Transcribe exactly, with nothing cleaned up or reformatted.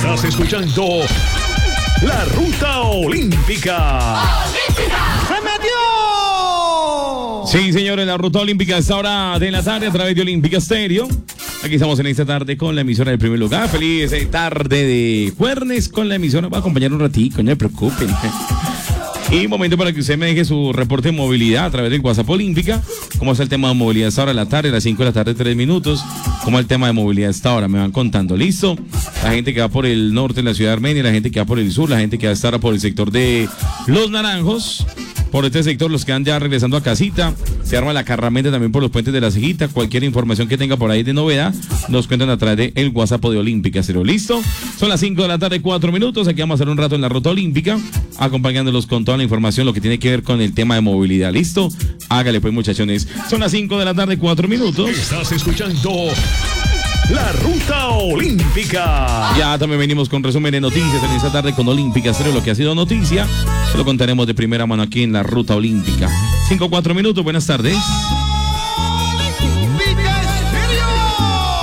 Estás escuchando La Ruta Olímpica. ¡Se metió! Sí, señores, la Ruta Olímpica a esta hora de la tarde a través de Olímpica Stereo. Aquí estamos en esta tarde con la emisora del primer lugar. Feliz tarde de jueves con la emisora. Va a acompañar un ratito, no se preocupen. Y momento para que usted me deje su reporte de movilidad a través del WhatsApp Olímpica. ¿Cómo está el tema de movilidad a esta hora de la tarde? A las cinco de la tarde, tres minutos. ¿Cómo es el tema de movilidad a esta hora? Me van contando. ¿Listo? La gente que va por el norte de la ciudad de Armenia, la gente que va por el sur, la gente que va a estar por el sector de Los Naranjos. Por este sector, los que van ya regresando a casita, se arma la carramenta también por los puentes de la Cejita. Cualquier información que tenga por ahí de novedad, nos cuentan a través de el WhatsApp de Olímpica. ¿Cero? ¿Listo? Son las cinco de la tarde, cuatro minutos. Aquí vamos a hacer un rato en la Ruta Olímpica, acompañándolos con toda la información, lo que tiene que ver con el tema de movilidad. ¿Listo? Hágale pues, muchachones. Son las cinco de la tarde, cuatro minutos. Estás escuchando La Ruta Olímpica. Ya también venimos con resumen de noticias en esta tarde con Olímpica Cero, lo que ha sido noticia. Se lo contaremos de primera mano aquí en La Ruta Olímpica. Cinco, cuatro minutos, buenas tardes.